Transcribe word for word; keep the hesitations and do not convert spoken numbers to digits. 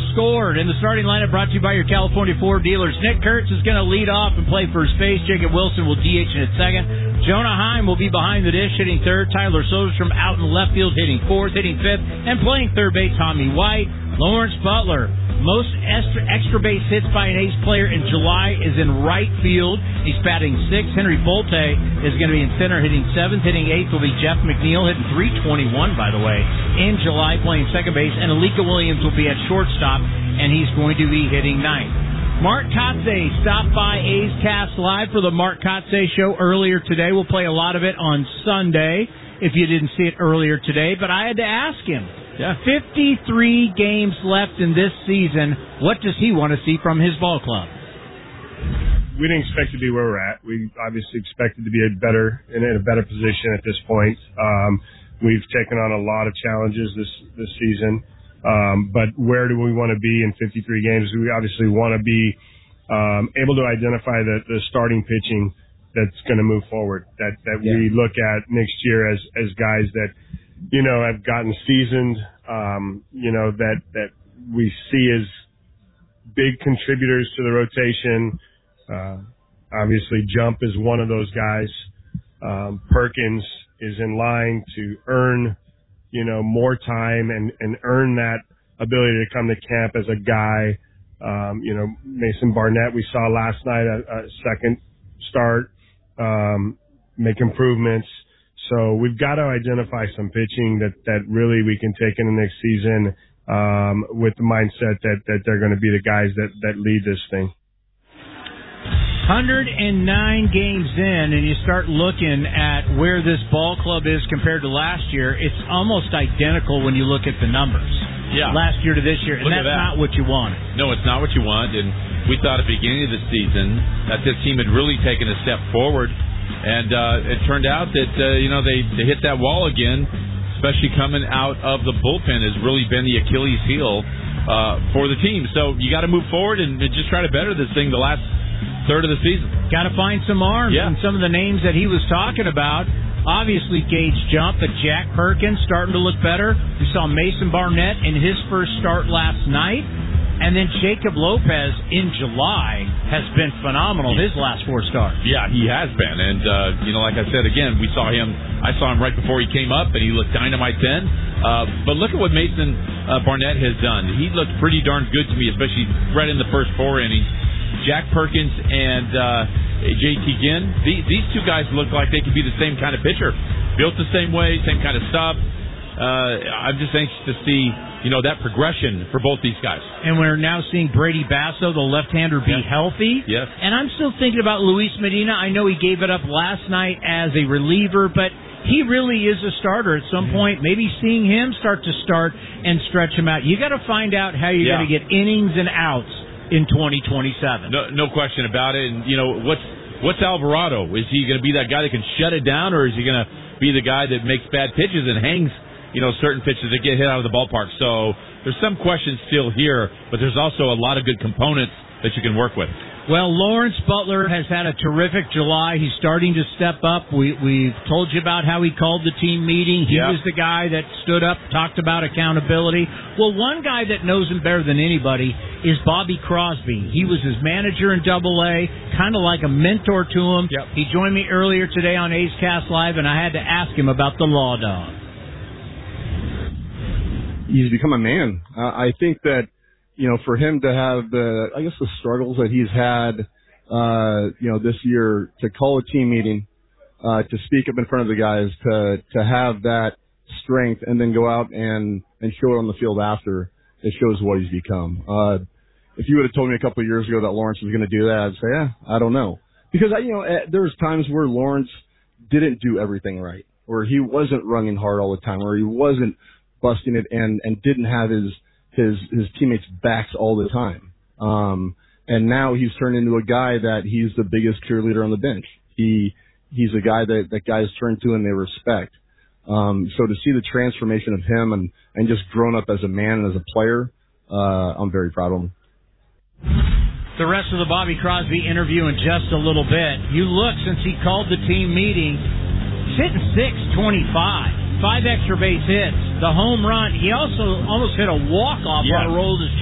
scored. And the starting lineup brought to you by your California Ford dealers. Nick Kurtz is going to lead off and play first base. Jacob Wilson will D H in at second. Jonah Heim will be behind the dish, hitting third. Tyler Soderstrom out in left field, hitting fourth, hitting fifth, and playing third base, Tommy White. Lawrence Butler, most extra, extra base hits by an A's player in July, is in right field. He's batting sixth. Henry Bolte is going to be in center, hitting seventh. Hitting eighth will be Jeff McNeil, hitting three twenty-one, by the way, in July, playing second base. And Alika Williams will be at shortstop, and he's going to be hitting ninth. Mark Kotze stopped by A's Cast Live for the Mark Kotze Show earlier today. We'll play a lot of it on Sunday if you didn't see it earlier today. But I had to ask him. Yeah. fifty-three games left in this season. What does he want to see from his ball club? We didn't expect to be where we're at. We obviously expected to be a better in a better position at this point. Um, we've taken on a lot of challenges this this season. Um, but where do we want to be in fifty-three games? We obviously want to be um, able to identify the, the starting pitching that's going to move forward. That that yeah. we look at next year as as guys that, you know, have gotten seasoned, um, you know, that, that we see as big contributors to the rotation. Uh, obviously, Jump is one of those guys. Um, Perkins is in line to earn, you know, more time and, and earn that ability to come to camp as a guy. Um, you know, Mason Barnett, we saw last night a, a second start, um, make improvements. So we've got to identify some pitching that, that really we can take in the next season um, with the mindset that, that they're going to be the guys that, that lead this thing. one hundred nine games in, and you start looking at where this ball club is compared to last year, it's almost identical when you look at the numbers. Yeah. Last year to this year, and look that's that. not what you wanted. No, it's not what you want, and we thought at the beginning of the season that this team had really taken a step forward. And uh, it turned out that, uh, you know, they, they hit that wall again, especially coming out of the bullpen has really been the Achilles heel uh, for the team. So you got to move forward and just try to better this thing the last third of the season. Got to find some arms. Yeah. And some of the names that he was talking about, obviously Gage Jump, but Jack Perkins starting to look better. We saw Mason Barnett in his first start last night. And then Jacob Lopez in July has been phenomenal, his last four starts. Yeah, he has been. And, uh, you know, like I said, again, we saw him, I saw him right before he came up, and he looked dynamite then. Uh, but look at what Mason uh, Barnett has done. He looked pretty darn good to me, especially right in the first four innings. Jack Perkins and uh, J T Ginn, these, these two guys look like they could be the same kind of pitcher. Built the same way, same kind of stuff. Uh, I'm just anxious to see, you know, that progression for both these guys. And we're now seeing Brady Basso, the left-hander, be yeah. healthy. Yes. And I'm still thinking about Luis Medina. I know he gave it up last night as a reliever, but he really is a starter at some point. Maybe seeing him start to start and stretch him out. You got to find out how you're yeah. going to get innings and outs in twenty twenty-seven. No, no question about it. And, you know, what's what's Alvarado? Is he going to be that guy that can shut it down, or is he going to be the guy that makes bad pitches and hangs, you know, certain pitches that get hit out of the ballpark? So there's some questions still here, but there's also a lot of good components that you can work with. Well, Lawrence Butler has had a terrific July. He's starting to step up. We, we've told you about how he called the team meeting. He yep. was the guy that stood up, talked about accountability. Well, one guy that knows him better than anybody is Bobby Crosby. He was his manager in Double A, kind of like a mentor to him. Yep. He joined me earlier today on A's Cast Live, and I had to ask him about the Law Dog. He's become a man. Uh, I think that, you know, for him to have the, I guess the struggles that he's had, uh, you know, this year, to call a team meeting, uh, to speak up in front of the guys, to, to have that strength and then go out and, and show it on the field after, it shows what he's become. Uh, if you would have told me a couple of years ago that Lawrence was going to do that, I'd say, yeah, I don't know. Because, I, you know, there's times where Lawrence didn't do everything right, or he wasn't running hard all the time, or he wasn't busting it and, and didn't have his, his, his teammates' backs all the time. Um, and now he's turned into a guy that he's the biggest cheerleader on the bench. He, he's a guy that, that guys turn to and they respect. Um, so to see the transformation of him and, and just grown up as a man and as a player, uh, I'm very proud of him. The rest of the Bobby Crosby interview in just a little bit. You look, since he called the team meeting, he's hitting six twenty-five. Five extra base hits, the home run. He also almost hit a walk-off yes. on a roll to